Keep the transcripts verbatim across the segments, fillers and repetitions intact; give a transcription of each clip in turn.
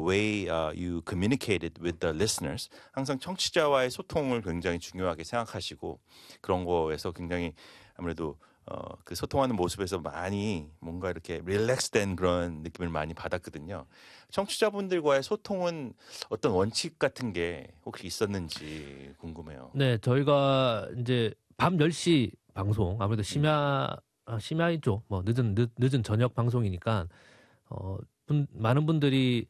way uh, you communicated with the listeners. 항상 청취자와의 소통을 굉장히 중요하게 생각하시고 그런 거에서 굉장히 아무래도 어, 그 소통하는 모습에서 많이 뭔가 이렇게 릴렉스된 그런 느낌을 많이 받았거든요. 청취자분들과의 소통은 어떤 원칙 같은 게 혹시 있었는지 궁금해요. 네, 저희가 이제 밤 열 시 방송, 아무래도 심야, 음. 심야이죠. 뭐 늦은, 늦, 늦은 저녁 방송이니까, 어, 분, 많은 분들이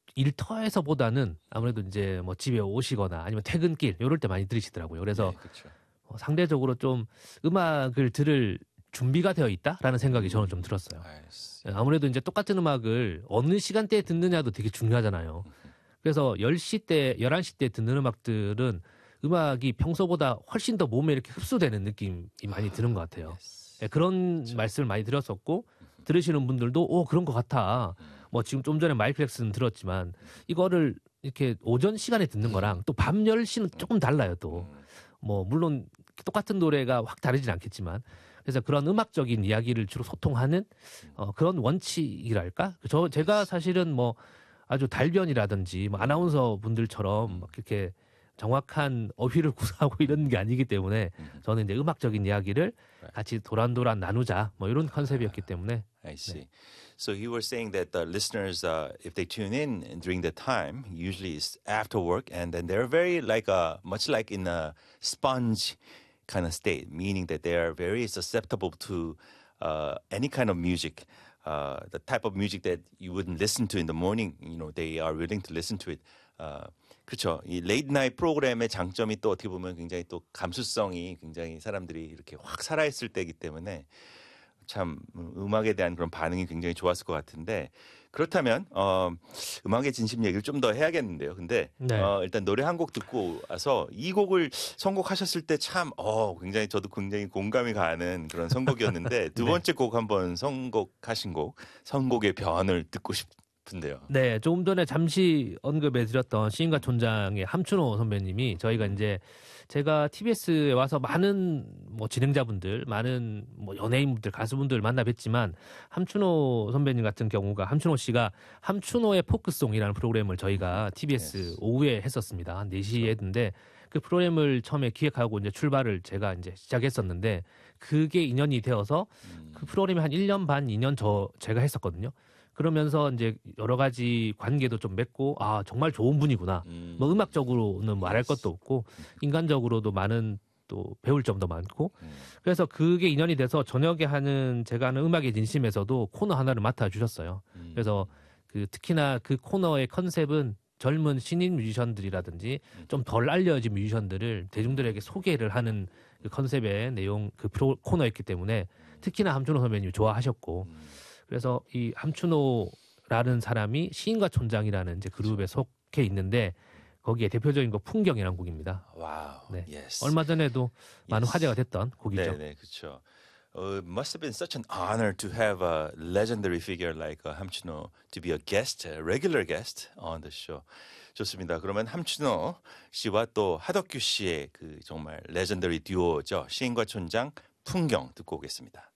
일터에서보다는 아무래도 이제 뭐 집에 오시거나 아니면 퇴근길, 요럴 때 많이 들으시더라고요. 그래서 네, 그렇죠. 어, 상대적으로 좀 음악을 들을 준비가 되어 있다라는 생각이 저는 좀 들었어요. 아무래도 이제 똑같은 음악을 어느 시간대에 듣느냐도 되게 중요하잖아요. 그래서 열 시 때, 열한 시 때 듣는 음악들은 음악이 평소보다 훨씬 더 몸에 이렇게 흡수되는 느낌이 많이 드는 것 같아요. 네, 그런 그렇죠. 말씀을 많이 드렸었고, 들으시는 분들도, 오, 그런 것 같아. 뭐 지금 좀 전에 마이클 잭슨 들었지만, 이거를 이렇게 오전 시간에 듣는 거랑 또 밤 열 시는 조금 달라요, 또. 뭐, 물론 똑같은 노래가 확 다르진 않겠지만, 그래서 그런 음악적인 이야기를 주로 소통하는 어, 그런 원칙이랄까? 저 제가 사실은 뭐 아주 달변이라든지 뭐 아나운서 분들처럼 막 이렇게 정확한 어휘를 구사하고 이런 게 아니기 때문에 저는 이제 음악적인 이야기를 같이 도란도란 나누자 뭐 이런 컨셉이었기 때문에. I see. 네. So you were saying that the listeners, uh, if they tune in during the time, usually it's after work, and then they're very like a much like in a sponge kind of state, meaning that they are very susceptible to uh, any kind of music. Uh, the type of music that you wouldn't listen to in the morning, you know, they are willing to listen to it. Uh, 그렇죠. 이 레이트 나이트 프로그램의 장점이 또 어떻게 보면 굉장히 또 감수성이 굉장히 사람들이 이렇게 확 살아있을 때이기 때문에 참 음악에 대한 그런 반응이 굉장히 좋았을 것 같은데 그렇다면 어, 음악의 진심 얘기를 좀 더 해야겠는데요. 근데 네. 어, 일단 노래 한 곡 듣고 와서 이 곡을 선곡하셨을 때 참 어, 굉장히 저도 굉장히 공감이 가는 그런 선곡이었는데 두 번째 네. 곡 한번 선곡하신 곡 선곡의 변을 듣고 싶은데요. 네, 조금 전에 잠시 언급해드렸던 시인과 촌장의 함춘호 선배님이 저희가 이제 제가 티비에스에 와서 많은 뭐 진행자분들, 많은 뭐 연예인분들, 가수분들 만나 뵀지만 함춘호 선배님 같은 경우가 함춘호 씨가 함춘호의 포크송이라는 프로그램을 저희가 티비에스 yes. 오후에 했었습니다. 한 네 시에 했는데 그 프로그램을 처음에 기획하고 이제 출발을 제가 이제 시작했었는데 그게 인연이 되어서 그 프로그램이 한 일 년 반, 이 년 저 제가 했었거든요. 그러면서 이제 여러 가지 관계도 좀 맺고 아 정말 좋은 분이구나. 음. 뭐 음악적으로는 말할 것도 없고 인간적으로도 많은 또 배울 점도 많고 음. 그래서 그게 인연이 돼서 저녁에 하는 제가 하는 음악의 진심에서도 코너 하나를 맡아 주셨어요. 음. 그래서 그 특히나 그 코너의 컨셉은 젊은 신인 뮤지션들이라든지 음. 좀 덜 알려진 뮤지션들을 대중들에게 소개를 하는 그 컨셉의 내용 그 프로 코너였기 때문에 특히나 함춘호 선배님이 좋아하셨고. 음. 그래서 이 함춘호라는 사람이 시인과 촌장이라는 이제 그룹에 속해 있는데 거기에 대표적인 곡 풍경이라는 곡입니다. 와우. 네. Yes. 얼마 전에도 많은 yes. 화제가 됐던 곡이죠. 네, 네, 그렇죠. Uh, it must have been such an honor to have a legendary figure like uh, 함춘호 to be a guest, a regular guest on the show. 좋습니다. 그러면 함춘호 씨와 또 하덕규 씨의 그 정말 legendary 듀오죠. 시인과 촌장 풍경 듣고 오겠습니다.